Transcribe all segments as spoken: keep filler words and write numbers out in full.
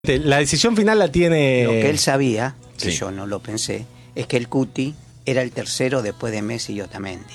La decisión final la tiene... Lo que él sabía, que Sí. yo no lo pensé, es que el Cuti era el tercero después de Messi y Otamendi.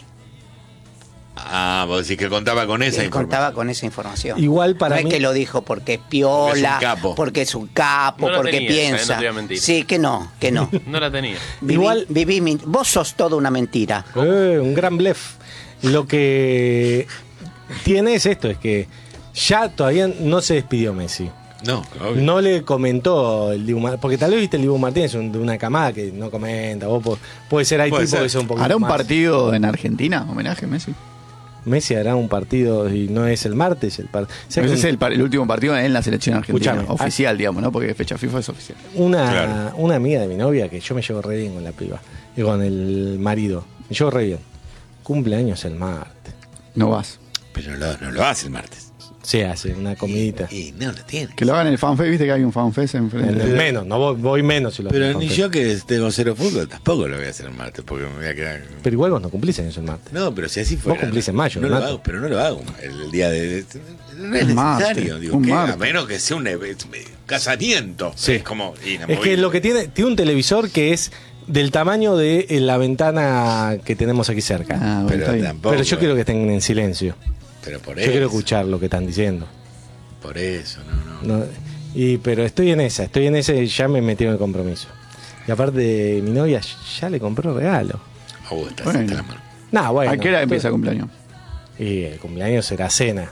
Ah, vos decís que contaba con esa Él información. contaba con esa información. Igual para no mí- es que lo dijo porque es piola, Porque es un capo. porque es un capo, No la porque tenía, esa, piensa. no te voy a mentir. Sí, que no, que no. No la tenía. Viví, Igual- viví mi- vos sos toda una mentira. Eh, un gran blef. Lo que tiene es esto, es que ya todavía no se despidió Messi. No, obvio. No le comentó el Dibu Martínez, porque tal vez viste el Dibu Martínez un- de una camada que no comenta. Vos po- puede ser ahí Puede tipo ser. que son un poquito ¿Hará un más. partido en Argentina? ¿Homenaje a Messi? Messi hará un partido y no es el martes. El par- ¿Sabes Ese que es el, par- el último partido en la selección argentina. Escuchame, Oficial, digamos, ¿no? Porque fecha FIFA es oficial. Una, Claro. una amiga de mi novia que yo me llevo re bien con la piba y con el marido. Me llevo re bien. Cumpleaños el martes. No vas. Pero no lo, no lo hace el martes. Se hace una comidita. Y, y no lo tiene. Que lo hagan en el FanFest, viste que hay un FanFest En enfrente. el menos, no voy, voy menos si lo Pero hacen ni con yo que tengo cero fútbol tampoco lo voy a hacer el martes porque me voy a quedar. Pero igual vos no cumplís años el martes. No, pero si así fuera. cumplís en mayo, no ¿no? lo hago, pero no lo hago el día de. de- no es Un martes, necesario, digo, un que, a martes. menos que sea un eve- casamiento. Sí. Es como. Es que lo que tiene, tiene un televisor que es del tamaño de eh, la ventana que tenemos aquí cerca. Ah, bueno, Pero está bien. tampoco. Pero yo quiero que estén en silencio. Pero por Yo eso. quiero escuchar lo que están diciendo. Por eso, no, no. No, y pero estoy en esa, estoy en ese, ya me metí en el compromiso. Y aparte mi novia ya le compró regalo. Oh, está, Bueno. está la mano. Nah, bueno. ¿A qué hora empieza el pero- cumpleaños? Y el cumpleaños será cena.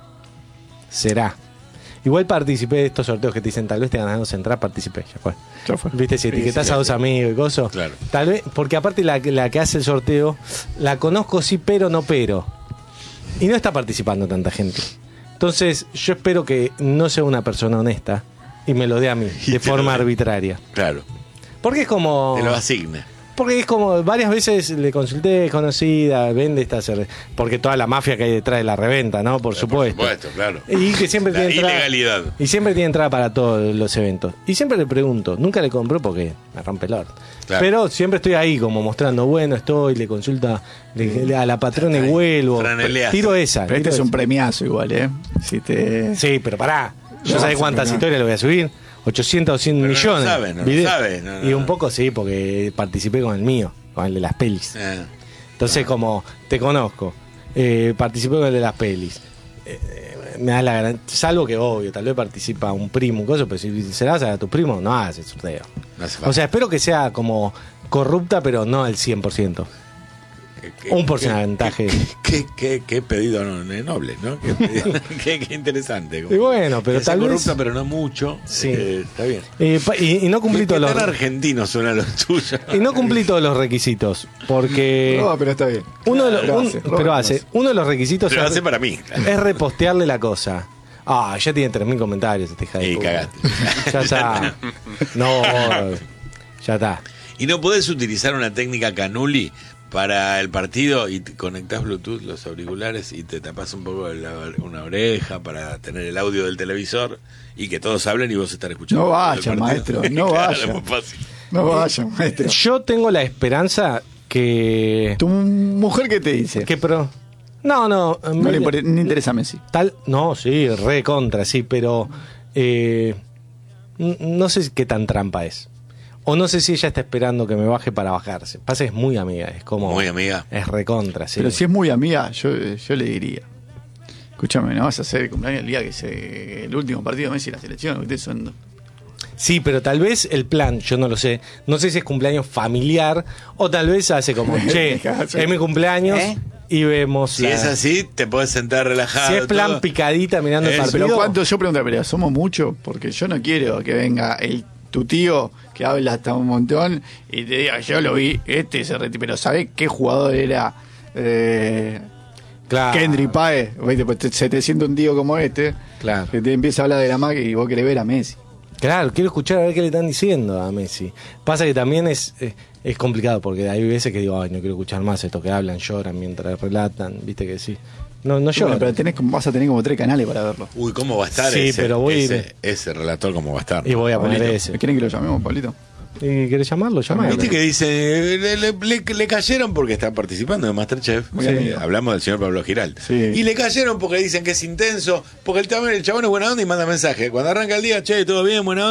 Será. Igual participé de estos sorteos que te dicen tal vez te ganas dos entradas, participé, ya fue. Ya fue. Viste, si Sí, etiquetás sí, a dos amigos y cosas. Claro. Tal vez, porque aparte la, la que hace el sorteo, la conozco sí, pero no pero. Y no está participando tanta gente. Entonces, yo espero que no sea una persona honesta y me lo dé a mí, Y de te lo forma dé. arbitraria. Claro. Porque es como. Te lo asigna. Porque es como, varias veces le consulté, conocida, vende esta cerveza. Porque toda la mafia que hay detrás de la reventa, ¿no? Por supuesto. Por supuesto, claro. Y que siempre La tiene entrada. ilegalidad. Y siempre tiene entrada para todos los eventos. Y siempre le pregunto, nunca le compró porque me rompe el orto. Claro. Pero siempre estoy ahí como mostrando, bueno, estoy, le consulta le- le- a la patrona y Ahí, vuelvo. franeleazo. Tiro esa. Pero este tiro es un esa. premiazo igual, ¿eh? Si te... Sí, pero pará. ¿Yo No, sabés sí, cuántas no. historias le voy a subir? ochocientos o cien Pero no lo millones. sabe, no lo videos. sabe, no, no, y un no. poco sí, porque participé con el mío, con el de las pelis. Ah, Entonces, como te conozco, eh, participé con el de las pelis. eh, eh, me da la garantía, salvo que obvio, tal vez participa un primo, un coso, pero si se la vas a tu primo, no hagas el sorteo. no hace falta. O sea, espero que sea como corrupta, pero no al cien por ciento. ¿Qué- qué- un porcentaje. Qué, qué, qué- qué pedido no- noble, ¿no? Qué, pedido- qué- qué interesante. Y bueno, pero Que sea tal vez- corrupta, pero no mucho. Sí. eh, está bien. Eh, pa- y, y no cumplí Qué todos los tan argentino suena lo tuyo. y no cumplí todos los requisitos, porque No, pero está bien. uno de los, Pero un- hace, pero Robert, hace, hace. uno de los requisitos Pero lo es, hace para mí. es repostearle la cosa. Ah, ya tiene tres mil comentarios esta hija de Y puta. cagaste. Ya está. No, ya está. ¿Y no podés utilizar una técnica Canuli para el partido y te conectás Bluetooth, los auriculares y te tapas un poco la- una oreja para tener el audio del televisor y que todos hablen y vos estar escuchando? No el vaya, partido? maestro, no Claro, vaya. muy fácil. No vaya, maestro. Yo tengo la esperanza que ¿Tu mujer qué te dice? que pro no, no, No me- le impor- ni interesa a Messi. tal, no, sí, re contra, sí, pero eh, n- no sé qué tan trampa es. O no sé si ella está esperando que me baje para bajarse. Pasa que es muy amiga, es como Muy amiga. es recontra, sí. Pero si es muy amiga, yo, yo le diría. Escúchame, no vas a hacer el cumpleaños el día que se el último partido de Messi en la selección. Ustedes son. Sí, pero tal vez el plan, yo no lo sé. No sé si es cumpleaños familiar o tal vez hace como, che, es mi cumpleaños ¿Eh? y vemos. Si la- es así, te podés sentar relajado. si es plan todo. picadita mirando el Eh, partido. Pero cuánto, yo pregunto, pero somos muchos, porque yo no quiero que venga el tu tío que habla hasta un montón y te diga, yo lo vi, este se retiró. Pero ¿sabés qué jugador era? Eh, Claro, Kendrick Páez, ¿viste? Pues te- se te siente un tío como este, claro. que te empieza a hablar de la máquina y vos querés ver a Messi. Claro, quiero escuchar a ver qué le están diciendo a Messi. Pasa que también es, es, es complicado porque hay veces que digo, ay, no quiero escuchar más esto que hablan, lloran mientras relatan, viste que sí. No, no Y bueno, lloran. pero tenés como, vas a tener como tres canales para verlo. Uy, ¿cómo va a estar Sí, ese, pero voy a ir- ese, ese relator? ¿Cómo va a estar? Y voy a poner Pablito, ese. ¿quieren que lo llamemos, Pablito? ¿Y querés llamarlo? Llamalo. Viste que dice, le, le- le- le cayeron porque está participando de Masterchef. Muy Sí, amigo. hablamos del señor Pablo Giral. Sí. Y le cayeron porque dicen que es intenso, porque el, chabón- el chabón es buena onda y manda mensaje. Cuando arranca el día, che, todo bien, buena onda.